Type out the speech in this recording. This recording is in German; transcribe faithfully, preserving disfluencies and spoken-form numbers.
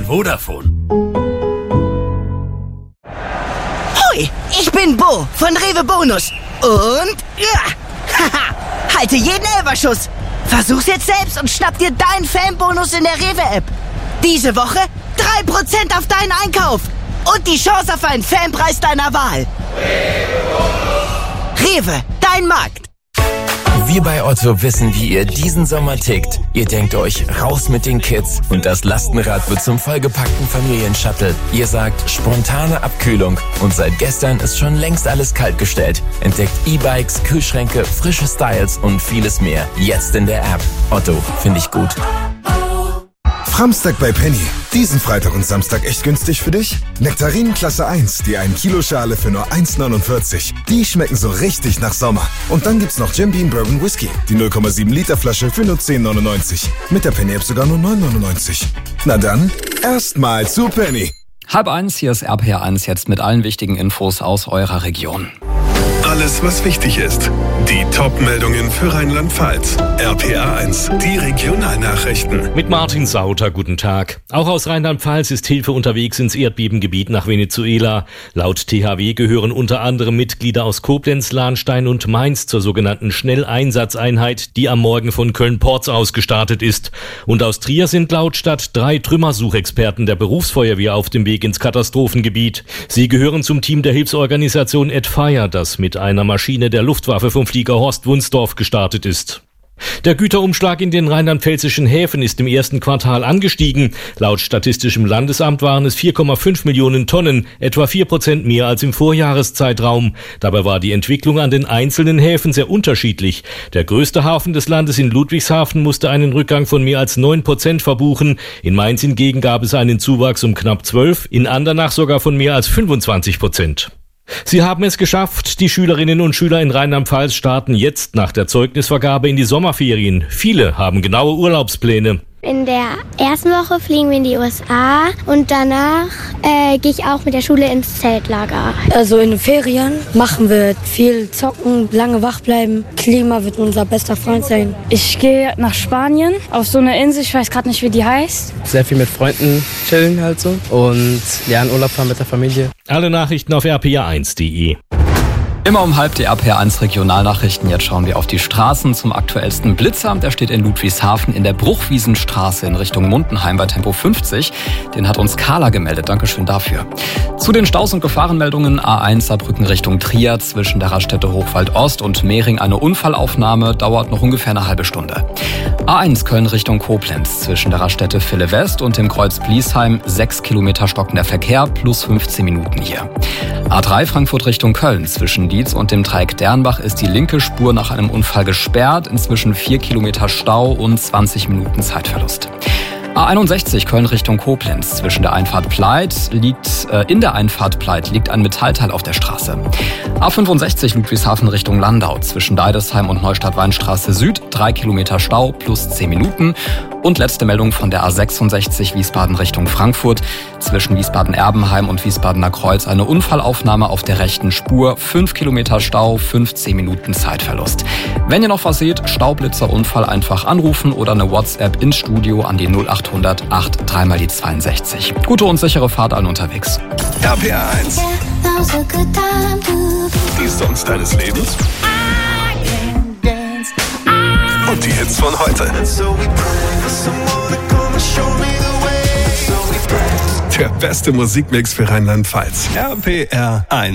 Vodafone. Hoi, ich bin Bo von Rewe Bonus. Und ja, haha, halte jeden Elferschuss. Versuch's jetzt selbst und schnapp dir deinen Fanbonus in der Rewe-App. Diese Woche drei Prozent auf deinen Einkauf. Und die Chance auf einen Fanpreis deiner Wahl. Rewe, dein Markt. Wir bei Otto wissen, wie ihr diesen Sommer tickt. Ihr denkt euch, raus mit den Kids und das Lastenrad wird zum vollgepackten Familienshuttle. Ihr sagt, spontane Abkühlung und seit gestern ist schon längst alles kaltgestellt. Entdeckt E-Bikes, Kühlschränke, frische Styles und vieles mehr. Jetzt in der App. Otto, finde ich gut. Framstag bei Penny. Diesen Freitag und Samstag echt günstig für dich? Nektarinen Klasse eins, die ein Kilo Schale für nur eins neunundvierzig. Die schmecken so richtig nach Sommer. Und dann gibt's noch Jim Beam Bourbon Whisky. Die null Komma sieben Liter Flasche für nur zehn neunundneunzig. Mit der Penny App sogar nur neun neunundneunzig. Na dann, erstmal zu Penny. Halb eins, hier ist R P R eins jetzt mit allen wichtigen Infos aus eurer Region. Alles, was wichtig ist. Die Top-Meldungen für Rheinland-Pfalz. R P R eins, die Regionalnachrichten. Mit Martin Sauter, guten Tag. Auch aus Rheinland-Pfalz ist Hilfe unterwegs ins Erdbebengebiet nach Venezuela. Laut T H W gehören unter anderem Mitglieder aus Koblenz, Lahnstein und Mainz zur sogenannten Schnelleinsatzeinheit, die am Morgen von Köln-Porz aus gestartet ist. Und aus Trier sind laut Stadt drei Trümmersuchexperten der Berufsfeuerwehr auf dem Weg ins Katastrophengebiet. Sie gehören zum Team der Hilfsorganisation Adfire, das mit einer Maschine der Luftwaffe vom Flieger Horst Wunsdorf gestartet ist. Der Güterumschlag in den rheinland-pfälzischen Häfen ist im ersten Quartal angestiegen. Laut Statistischem Landesamt waren es vier Komma fünf Millionen Tonnen, etwa vier Prozent mehr als im Vorjahreszeitraum. Dabei war die Entwicklung an den einzelnen Häfen sehr unterschiedlich. Der größte Hafen des Landes in Ludwigshafen musste einen Rückgang von mehr als neun Prozent verbuchen. In Mainz hingegen gab es einen Zuwachs um knapp zwölf, in Andernach sogar von mehr als fünfundzwanzig Prozent. Sie haben es geschafft. Die Schülerinnen und Schüler in Rheinland-Pfalz starten jetzt nach der Zeugnisvergabe in die Sommerferien. Viele haben genaue Urlaubspläne. In der ersten Woche fliegen wir in die U S A und danach äh, gehe ich auch mit der Schule ins Zeltlager. Also in den Ferien machen wir viel zocken, lange wach bleiben. Klima wird unser bester Freund sein. Ich gehe nach Spanien auf so eine Insel, ich weiß gerade nicht, wie die heißt. Sehr viel mit Freunden chillen halt so und ja, in Urlaub fahren mit der Familie. Alle Nachrichten auf r p r eins punkt d e. Immer um halb die R P R eins Regionalnachrichten. Jetzt schauen wir auf die Straßen zum aktuellsten Blitzer. Der steht in Ludwigshafen in der Bruchwiesenstraße in Richtung Mundenheim bei Tempo fünfzig. Den hat uns Carla gemeldet. Dankeschön dafür. Zu den Staus- und Gefahrenmeldungen A eins Saarbrücken Richtung Trier zwischen der Raststätte Hochwald Ost und Mehring eine Unfallaufnahme. Dauert noch ungefähr eine halbe Stunde. A eins Köln Richtung Koblenz zwischen der Raststätte Ville West und dem Kreuz Bliesheim. Sechs Kilometer stockender Verkehr plus fünfzehn Minuten hier. A drei Frankfurt Richtung Köln zwischen Dietz und dem Dreieck Dernbach ist die linke Spur nach einem Unfall gesperrt. Inzwischen vier Kilometer Stau und zwanzig Minuten Zeitverlust. A einundsechzig Köln Richtung Koblenz. Zwischen der Einfahrt Pleit liegt, äh, in der Einfahrt Pleit liegt ein Metallteil auf der Straße. A fünfundsechzig Ludwigshafen Richtung Landau. Zwischen Deidesheim und Neustadt-Weinstraße Süd. Drei Kilometer Stau plus zehn Minuten. Und letzte Meldung von der A sechsundsechzig Wiesbaden Richtung Frankfurt. Zwischen Wiesbaden-Erbenheim und Wiesbadener Kreuz eine Unfallaufnahme auf der rechten Spur. Fünf Kilometer Stau, fünfzehn Minuten Zeitverlust. Wenn ihr noch was seht, Staublitzer, Unfall einfach anrufen oder eine WhatsApp ins Studio an die null acht hundert acht drei mal die zweiundsechzig. Gute und sichere Fahrt allen unterwegs. R P R eins. Die Songs deines Lebens. Und die Hits von heute. Der beste Musikmix für Rheinland-Pfalz. R P R eins.